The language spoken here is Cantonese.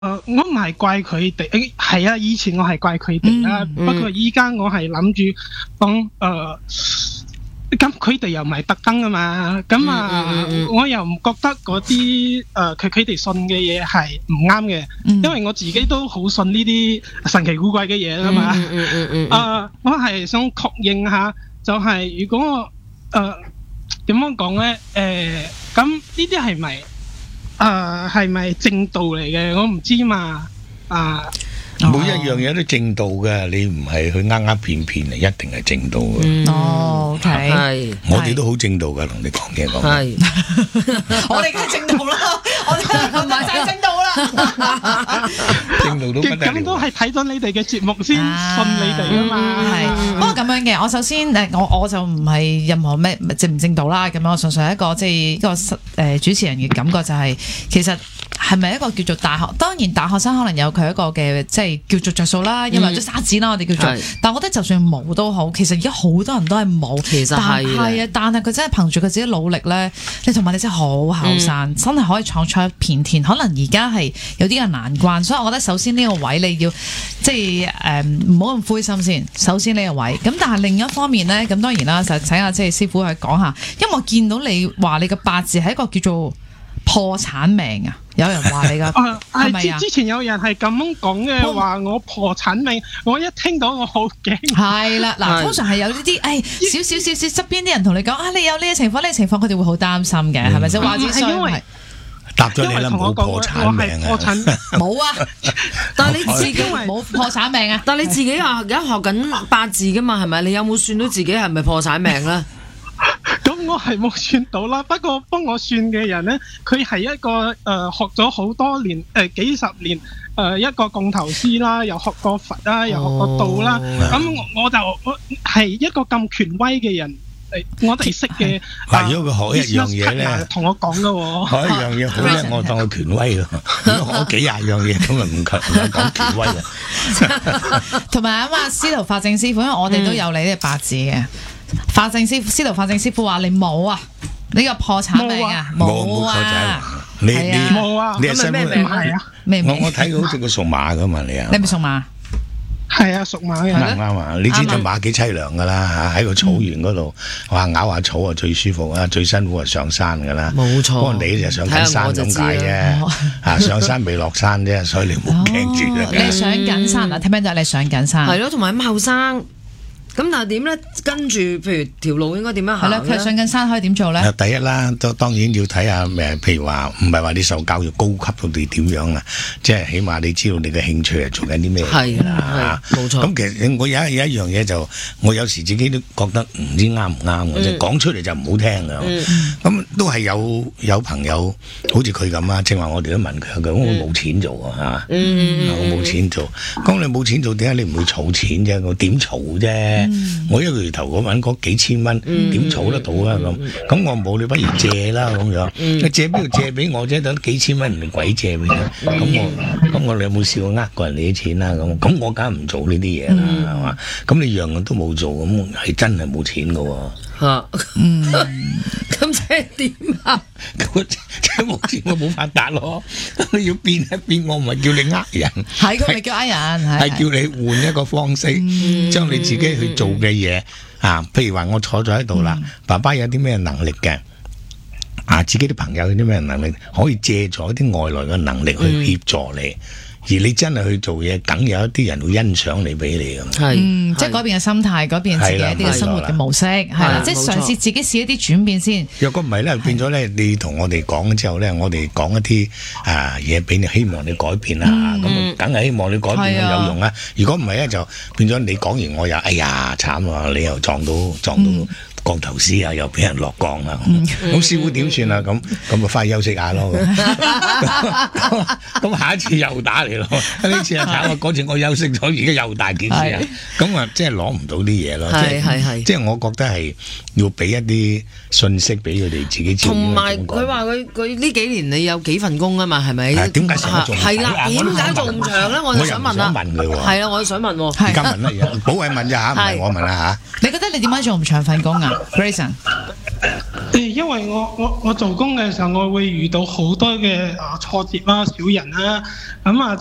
我唔係怪佢哋，係啊，以前我係怪佢哋啦，不過依家我係諗住講咁佢哋又唔係特登噶嘛，咁我又唔覺得嗰啲佢哋信嘅嘢係唔啱嘅，因為我自己都好信呢啲神奇古怪嘅嘢噶嘛。我係想確認下，就係如果點樣講咧？咁呢啲係咪正道嚟嘅？我唔知嘛。 每一樣嘢都正道嘅，你唔係去呃騙騙啊，一定係正道嘅。 OK，係我哋都好正道噶，同你講嘅講。 係， 我哋梗係正道啦，我哋唔係就係正道啦。 正道都不得了。 咁都係睇咗你哋嘅節目先信你哋啊嘛。 係，不過咁樣嘅，我首先我就唔係任何咩正唔正道啦，咁樣我純粹係一個即係一個主持人嘅感覺就係，其實係咪一個叫做大學？當然大學生可能有佢一個嘅即係叫做着數啦，因為即沙紙啦，我哋叫做。但我覺得就算冇都好，其實而家好多人都係冇。 其實係啊，但係佢真係憑住佢自己努力咧，你同埋你真係好後生，真係可以闖出一片天。可能而家係有啲嘅難關，所以我覺得首先呢個位你要即係唔好咁灰心先。首先呢個位，咁但係另一方面咧，咁當然啦，就請阿即係師傅去講下，因為我見到你話你嘅八字係一個叫做破產命啊，有人話你噶係咪啊？ 之前有人係咁樣講嘅，話我破產命，我一聽到我好驚。 係啦，嗱，通常係有呢啲，少側邊啲人同你講啊，你有呢個情況，佢哋會好擔心嘅，係咪先？話之衰係答咗你啦，冇破產命啊， 冇啊！ 但係你自己冇破產命啊？ 但係你自己而家學緊八字噶嘛，係咪？你有冇算到自己係咪破產命咧？ 咁我係冇算到啦，不過幫我算嘅人咧，佢係一個學咗好多年幾十年一個降頭師啦，又學過佛啦，又學過道啦，咁我就係一個咁權威嘅人，我哋識嘅。 嗱，如果佢學一樣嘢咧， 同我講噶喎， 學一樣嘢好咧，我當佢權威咯。如果學幾廿樣嘢，咁咪唔講權威啦。 同埋啊，司徒法正師傅，因為我哋都有你啲八字嘅。司徒法正師傅話你冇啊，呢個破產命啊，冇啊， 你冇啊，你係身份咩係啊？ 我睇到好似個屬馬噶嘛，你啊？ 你係咪屬馬？ 係啊，屬馬嘅。 啱啊！你知道馬幾凄涼噶啦嚇，喺個草原嗰度，話咬下草啊最舒服啊，最辛苦係上山噶啦。 冇錯。 不過你就上緊山咁解啫，嚇上山未落山啫，所以你唔好驚住啦。 你係上緊山啊？聽唔聽到你上緊山？ 係咯，同埋咁後生。咁但係點咧？跟住譬如條路應該點樣行咧？ 係啦，佢上緊山可以點做咧？ 第一啦，當然要睇下譬如話唔係話你受教育高級到你點樣啊，即係起碼你知道你嘅興趣係做緊啲咩係啦，冇錯。 咁其實我有一樣嘢就，我有時自己都覺得唔知啱唔啱嘅，即係講出嚟就唔好聽嘅。咁都係有朋友好似佢咁啊，正話我哋都問佢，我冇錢做啊，我冇錢做。咁你冇錢做，點解你唔會儲錢啫？我點儲啫？我一個月頭我揾嗰幾千蚊，點儲得到啊？咁我冇，你不如借啦咁樣。你借邊度借俾我啫？等幾千蚊唔係鬼借俾你。咁我你有冇試過呃過人哋啲錢啊？咁我梗係唔做呢啲嘢啦，係嘛？咁你樣樣都冇做，咁係真係冇錢噶喎。 咁即係點啊？ 即係冇錢我冇發達咯。你要變一變，我唔係叫你呃人， 係佢咪叫呃人， 係叫你換一個方式，將你自己去做嘅嘢啊。譬如話我坐咗喺度啦，爸爸有啲咩能力嘅啊，自己啲朋友有啲咩能力，可以借助一啲外來嘅能力去協助你。而你真係去做嘢，梗有一啲人會欣賞你俾你咁。 係，即係改變嘅心態，改變自己一啲嘅生活嘅模式，係啦，即係嘗試自己試一啲轉變先。 若果唔係咧，變咗咧，你同我哋講之後咧，我哋講一啲嘢俾你，希望你改變啦。咁梗係希望你改變有用啦。如果唔係咧，就變咗你講完我又哎呀慘啊！你又撞到降頭師啊，又俾人落降啦，咁師傅點算啊？咁咪翻去休息下咯。咁下一次又打嚟咯，呢次啊慘啊！嗰次我休息咗，而家又大件事啊！咁啊，即係攞唔到啲嘢咯。即係我覺得係要俾一啲信息俾佢哋自己知。 同埋佢話佢呢幾年你有幾份工啊嘛？係咪？ 點解成日做？ 係啦，點解做唔長咧？我就想問啦。係啊，我想問喎。 而家問啦，寶慧問啫嚇，唔係我問啦嚇。 你覺得你點解做唔長份工啊？Grayson 因為我做工嘅時候，我會遇到好多嘅挫折啦、小人啦，咁啊。